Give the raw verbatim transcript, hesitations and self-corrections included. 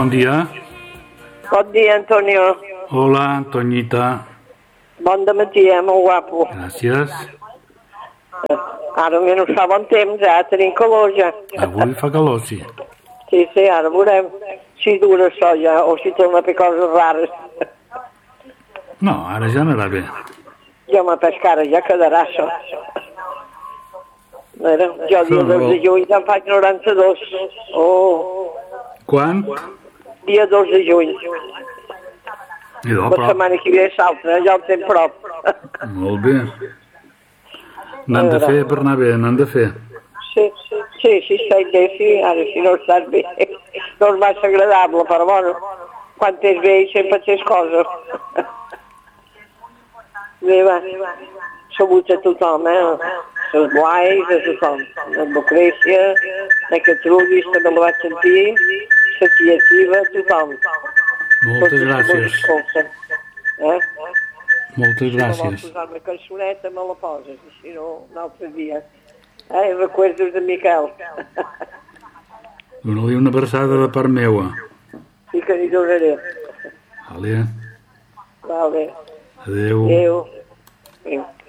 bon dia. Bon dia, Antonio. Hola, Toñita. Bon dematí, eh, molt guapo. Gràcies. Ara almenys fa bon temps, eh? Tenim calor ja. Avui fa calor, sí. Sí, sí, ara veurem si dura això ja, o si torna a fer coses rares. No, ara ja anarà bé. Jo me pescar, ja quedarà això. Mira, jo dia dos de juny ja em faig noranta-dos. Oh. Quan? Dia dos de juny. Idò, La setmana que ve és l'altra, ja el tenc prop. Molt bé. N'han de fer per anar bé, n'han de fer. Sí, sí, sí, sí, estic bé, sí, ara si no estàs bé. No és massa agradable, però bueno, quan t'és bé sempre tens coses. Bé, va, salut a tothom, eh? Els guais, a tothom. La Lucrècia, la que truguis, que no la vaig sentir, la tia Tiva, tothom. Moltes gràcies. Eh? Moltes Si no vols gràcies. posar una cançoneta, me la poses, si no, un altre dia. Eh, recuerdos de Miquel. Dóna-li una abraçada de part meua. Sí que n'hi donaré. Vale. Vale. Adéu. Adéu. Adéu.